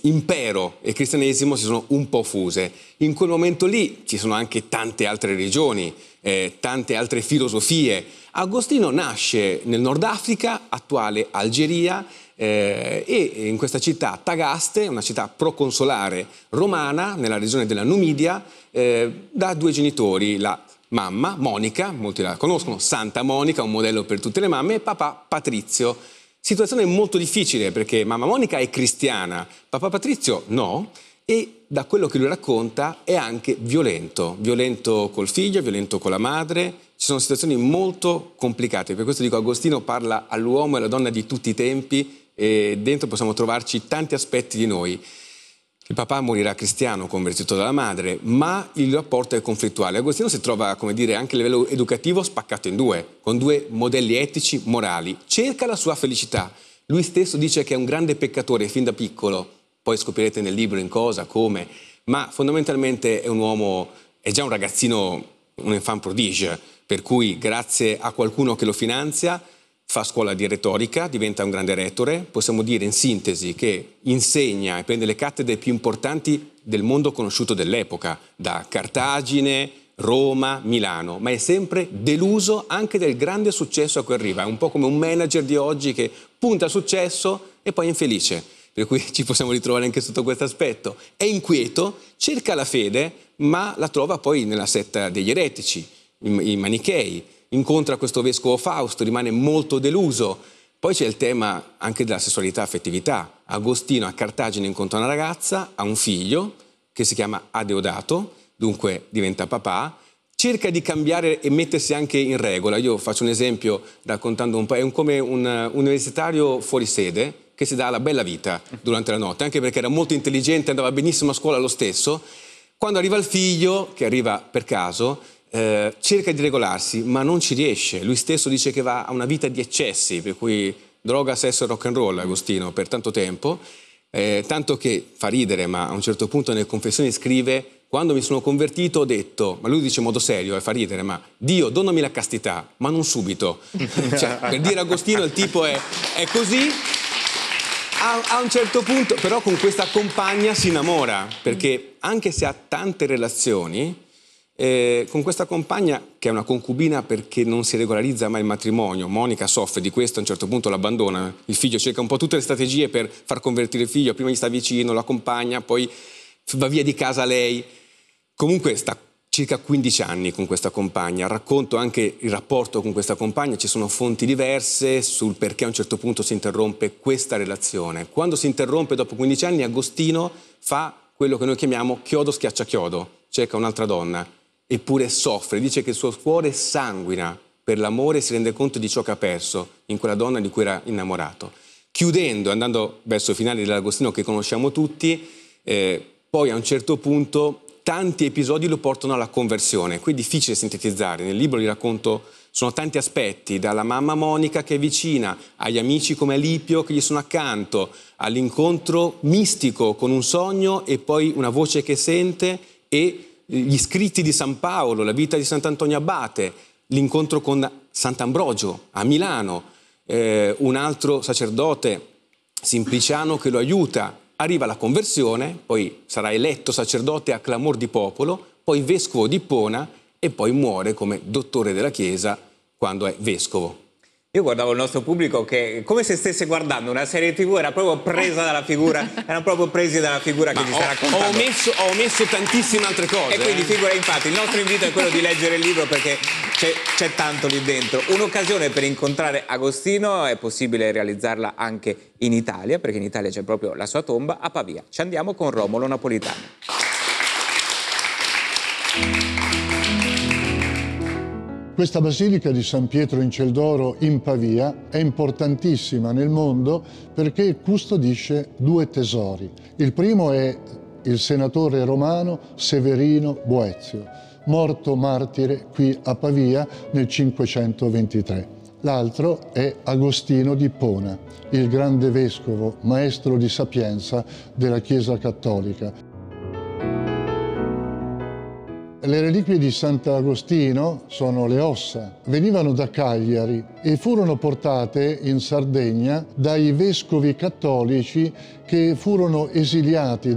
impero e cristianesimo si sono un po' fuse. In quel momento lì ci sono anche tante altre religioni, tante altre filosofie. Agostino nasce nel Nord Africa, attuale Algeria, e in questa città Tagaste, una città proconsolare romana nella regione della Numidia, da due genitori, la mamma Monica, molti la conoscono, Santa Monica, un modello per tutte le mamme, e papà Patrizio. Situazione molto difficile perché mamma Monica è cristiana, papà Patrizio no, e da quello che lui racconta è anche violento col figlio, violento con la madre. Ci sono situazioni molto complicate, per questo dico Agostino parla all'uomo e alla donna di tutti i tempi, e dentro possiamo trovarci tanti aspetti di noi. Il papà morirà cristiano, convertito dalla madre, ma il rapporto è conflittuale. Agostino si trova, come dire, anche a livello educativo spaccato in due, con due modelli etici, morali. Cerca la sua felicità. Lui stesso dice che è un grande peccatore fin da piccolo, poi scoprirete nel libro in cosa, come, ma fondamentalmente è un uomo, è già un ragazzino, un enfant prodige, per cui grazie a qualcuno che lo finanzia fa scuola di retorica, diventa un grande retore, possiamo dire in sintesi che insegna e prende le cattedre più importanti del mondo conosciuto dell'epoca, da Cartagine, Roma, Milano, ma è sempre deluso anche del grande successo a cui arriva, è un po' come un manager di oggi che punta al successo e poi è infelice, per cui ci possiamo ritrovare anche sotto questo aspetto. È inquieto, cerca la fede, ma la trova poi nella setta degli eretici, i manichei. Incontra questo vescovo Fausto, rimane molto deluso. Poi c'è il tema anche della sessualità e affettività. Agostino a Cartagine incontra una ragazza, ha un figlio che si chiama Adeodato, dunque diventa papà, cerca di cambiare e mettersi anche in regola. Io faccio un esempio raccontando un po', è come un universitario fuori sede che si dà la bella vita durante la notte, anche perché era molto intelligente, andava benissimo a scuola lo stesso. Quando arriva il figlio, che arriva per caso, cerca di regolarsi, ma non ci riesce. Lui stesso dice che va a una vita di eccessi, per cui droga, sesso e rock and roll Agostino per tanto tempo, tanto che fa ridere, ma a un certo punto nelle confessioni scrive: quando mi sono convertito ho detto, ma lui dice in modo serio e fa ridere, ma Dio donami la castità, ma non subito. Cioè, per dire Agostino il tipo è così. A un certo punto però con questa compagna si innamora, perché anche se ha tante relazioni, con questa compagna, che è una concubina perché non si regolarizza mai il matrimonio, Monica soffre di questo, a un certo punto l'abbandona, il figlio cerca un po' tutte le strategie per far convertire il figlio, prima gli sta vicino, la accompagna, poi va via di casa lei. Comunque sta circa 15 anni con questa compagna, racconto anche il rapporto con questa compagna, ci sono fonti diverse sul perché a un certo punto si interrompe questa relazione. Quando si interrompe dopo 15 anni Agostino fa quello che noi chiamiamo chiodo schiaccia chiodo, cerca un'altra donna. Eppure soffre, dice che il suo cuore sanguina per l'amore e si rende conto di ciò che ha perso in quella donna di cui era innamorato. Chiudendo, andando verso il finale dell'Agostino che conosciamo tutti, poi a un certo punto tanti episodi lo portano alla conversione, qui è difficile sintetizzare, nel libro li racconto, sono tanti aspetti, dalla mamma Monica che è vicina, agli amici come Alipio che gli sono accanto, all'incontro mistico con un sogno e poi una voce che sente e gli scritti di San Paolo, la vita di Sant'Antonio Abate, l'incontro con Sant'Ambrogio a Milano, un altro sacerdote Simpliciano che lo aiuta, arriva alla conversione, poi sarà eletto sacerdote a clamor di popolo, poi vescovo di Ippona e poi muore come dottore della Chiesa quando è vescovo. Io guardavo il nostro pubblico che, come se stesse guardando una serie TV, era proprio presa dalla figura, erano proprio presi dalla figura che ci sta raccontando. Ho omesso tantissime altre cose. E quindi figura, infatti, il nostro invito è quello di leggere il libro perché c'è tanto lì dentro. Un'occasione per incontrare Agostino, è possibile realizzarla anche in Italia, perché in Italia c'è proprio la sua tomba, a Pavia. Ci andiamo con Romolo Napolitano. Questa basilica di San Pietro in Celdoro in Pavia è importantissima nel mondo perché custodisce due tesori. Il primo è il senatore romano Severino Boezio, morto martire qui a Pavia nel 523. L'altro è Agostino di Ippona, il grande vescovo, maestro di sapienza della Chiesa Cattolica. Le reliquie di Sant'Agostino sono le ossa. Venivano da Cagliari e furono portate in Sardegna dai vescovi cattolici che furono esiliati